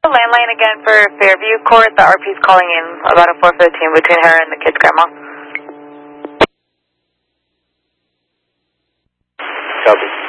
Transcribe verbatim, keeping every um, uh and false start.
the landline again for Fairview Court? The R P's calling in about a four fifteen between her and the kid's grandma. Copy.